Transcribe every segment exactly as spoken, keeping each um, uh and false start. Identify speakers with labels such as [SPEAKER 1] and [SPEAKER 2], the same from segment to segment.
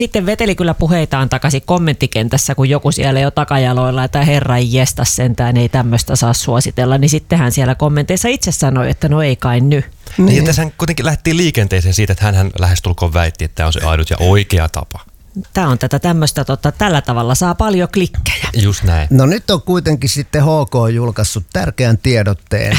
[SPEAKER 1] Sitten veteli kyllä puheitaan takaisin kommenttikentässä, kun joku siellä jo takajaloilla, että herran jesta sentään ei tämmöistä saa suositella, niin sitten hän siellä kommenteissa itse sanoi, että no ei kai nyt.
[SPEAKER 2] Niin. Ja tässä kuitenkin lähdettiin liikenteeseen siitä, että hän lähestulkoon väitti, että tämä on se ainut ja oikea tapa.
[SPEAKER 1] Tämä on tätä tämmöistä, tota, tällä tavalla saa paljon klikkejä.
[SPEAKER 2] Just näin.
[SPEAKER 3] No nyt on kuitenkin sitten H K julkaissut tärkeän tiedotteen,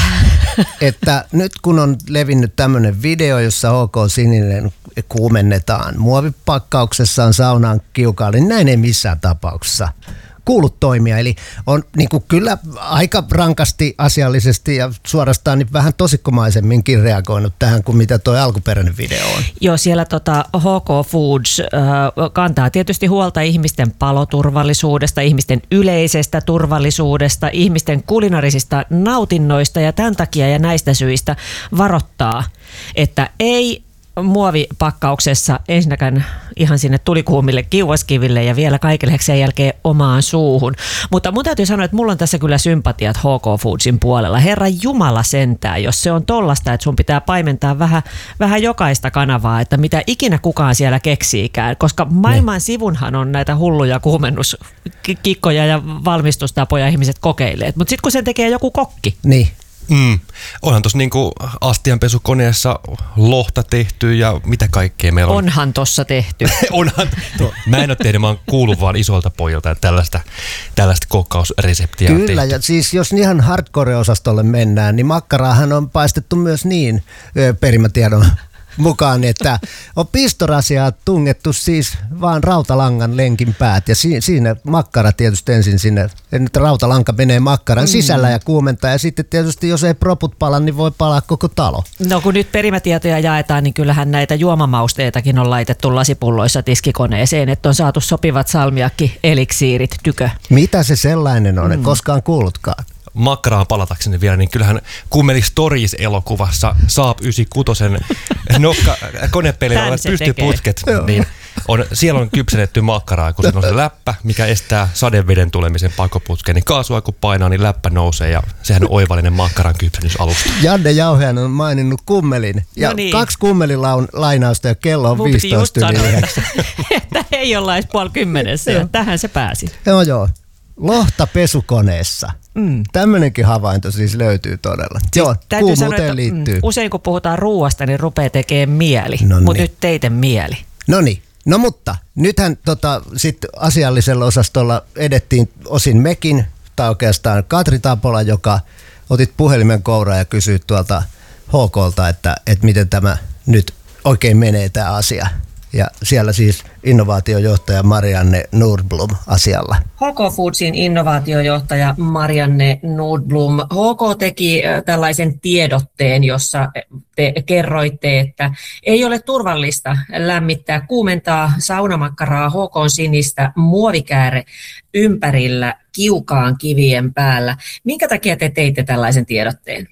[SPEAKER 3] että nyt kun on levinnyt tämmöinen video, jossa H K Sininen kuumennetaan muovipakkauksessaan saunaan kiukaalle, niin näin ei missään tapauksessa kuulu toimia. Eli on niin kuin kyllä aika rankasti, asiallisesti ja suorastaan niin vähän tosikkomaisemminkin reagoinut tähän kuin mitä tuo alkuperäinen video on.
[SPEAKER 1] Joo, siellä tota H K Foods äh, kantaa tietysti huolta ihmisten paloturvallisuudesta, ihmisten yleisestä turvallisuudesta, ihmisten kulinarisista nautinnoista ja tämän takia ja näistä syistä varoittaa, että ei muovipakkauksessa ensinnäkään ihan sinne tulikuumille kiuaskiville ja vielä kaikille sen jälkeen omaan suuhun. Mutta mun täytyy sanoa, että mulla on tässä kyllä sympatiat H K Foodsin puolella. Herra Jumala sentään, jos se on tollasta, että sun pitää paimentaa vähän, vähän jokaista kanavaa, että mitä ikinä kukaan siellä keksiikään, koska maailman sivunhan on näitä hulluja kuumennuskikkoja ja valmistustapoja ihmiset kokeileet. Mutta sitten kun sen tekee joku kokki,
[SPEAKER 3] niin.
[SPEAKER 2] Mm. Onhan tuossa niinku astianpesukoneessa lohta tehty ja mitä kaikkea meillä on.
[SPEAKER 1] Onhan tossa tehty.
[SPEAKER 2] Onhan. To. Mä en ole tehnyt, mä oon kuullut vaan isolta pojilta, että tällaista, tällaista kokkausreseptiä on tehty.
[SPEAKER 3] Kyllä, ja siis jos ihan hardcore-osastolle mennään, niin makkaraahan on paistettu myös niin perimätiedon mukaan, että on pistorasiaa tungettu siis vaan rautalangan lenkin päät ja si- siinä makkara tietysti ensin sinne, että rautalanka menee makkaran mm. sisällä ja kuumentaa ja sitten tietysti jos ei proput pala, niin voi palaa koko talo.
[SPEAKER 1] No kun nyt perimätietoja jaetaan, niin kyllähän näitä juomamausteitakin on laitettu lasipulloissa tiskikoneeseen, että on saatu sopivat salmiakki eliksiirit tykö.
[SPEAKER 3] Mitä se sellainen on, mm. et koskaan kuullutkaan?
[SPEAKER 2] Makkaraan palatakseni vielä, niin kyllähän Kummeli Stories-elokuvassa Saab yhdeksänkymmentäkuusi nokka, konepelillä olevat pystyputket, niin on, siellä on kypsennetty makkaraa, kun se on se läppä, mikä estää sadeveden tulemisen pakoputkeen, niin kaasua kun painaa, niin läppä nousee ja sehän on oivallinen makkaran kypsennysalusta.
[SPEAKER 3] Janne Jauhean on maininnut Kummelin ja no niin. kaksi Kummelin lainausta ja kello on viisitoista yli yhdeksän.
[SPEAKER 1] Että ei olla edes puoli kymmenessä ja tähän se pääsi.
[SPEAKER 3] Joo joo. Lohta pesukoneessa. Mm. Tämmöinenkin havainto siis löytyy todella. Siis joo, kuumuuteen liittyy.
[SPEAKER 1] Usein kun puhutaan ruuasta, niin rupeaa tekemään mieli,
[SPEAKER 3] no
[SPEAKER 1] mutta
[SPEAKER 3] niin.
[SPEAKER 1] nyt teidän mieli.
[SPEAKER 3] No niin. No mutta, nythän tota, sit asiallisella osastolla edettiin osin mekin, tai oikeastaan Katri Tapola, joka otit puhelimen kouraan ja kysyit tuolta H K:lta, että, että miten tämä nyt oikein menee tämä asia. Ja siellä siis innovaatiojohtaja Marianne Nordblom asialla.
[SPEAKER 1] H K Foodsin innovaatiojohtaja Marianne Nordblom. H K teki tällaisen tiedotteen, jossa te kerroitte, että ei ole turvallista lämmittää, kuumentaa saunamakkaraa H K:n sinistä muovikääre ympärillä kiukaan kivien päällä. Minkä takia te teitte tällaisen tiedotteen?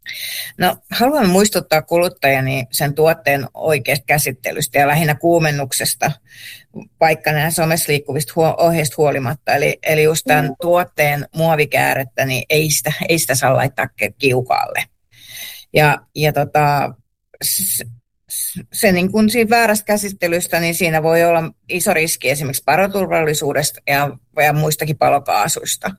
[SPEAKER 4] No, haluan muistuttaa kuluttajani sen tuotteen oikeasta käsittelystä ja lähinnä kuumennuksesta, vaikka nämä somessa liikkuvista huo- ohjeista huolimatta. Eli, eli just tämän tuotteen muovikäärettä, niin ei sitä, ei sitä saa laittaa kiukaalle. Ja, ja tota, se, se niin kuin siinä väärästä käsittelystä, niin siinä voi olla iso riski esimerkiksi paloturvallisuudesta ja, ja muistakin palokaasuista.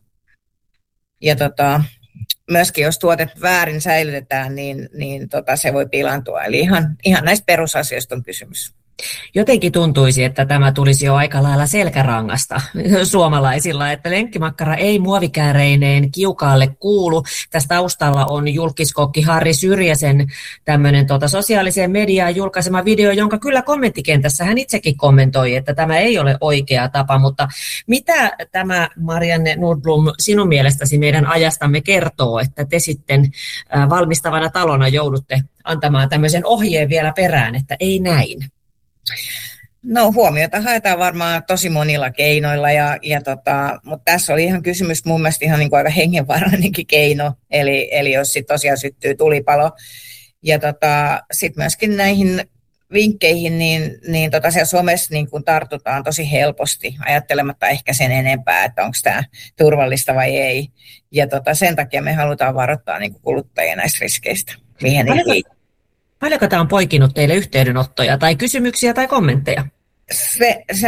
[SPEAKER 4] Ja tota... Myöskin jos tuotet väärin säilytetään, niin, niin tota, se voi pilaantua. Eli ihan, ihan näistä perusasioista on kysymys.
[SPEAKER 1] Jotenkin tuntuisi, että tämä tulisi jo aika lailla selkärangasta suomalaisilla, että lenkkimakkara ei muovikääreineen kiukaalle kuulu. Tässä taustalla on julkiskokki Harri Syrjäsen tämmöinen tota, sosiaaliseen mediaan julkaisema video, jonka kyllä kommenttikentässä hän itsekin kommentoi, että tämä ei ole oikea tapa. Mutta mitä tämä, Marianne Nordblom, sinun mielestäsi meidän ajastamme kertoo, että te sitten valmistavana talona joudutte antamaan tämmöisen ohjeen vielä perään, että ei näin?
[SPEAKER 4] No huomiota haetaan varmaan tosi monilla keinoilla, ja, ja tota, mutta tässä oli ihan kysymys mun mielestä ihan niin kuin aika hengenvaarallinenkin keino, eli, eli jos sitten tosiaan syttyy tulipalo. Ja tota, sitten myöskin näihin vinkkeihin, niin, niin tota siellä somessa niin kun tartutaan tosi helposti, ajattelematta ehkä sen enempää, että onko tämä turvallista vai ei. Ja tota, sen takia me halutaan varoittaa niin kuin kuluttajia näistä riskeistä, mihin ei.
[SPEAKER 1] Paljonko tämä on poikinut teille yhteydenottoja tai kysymyksiä tai kommentteja?
[SPEAKER 4] se, se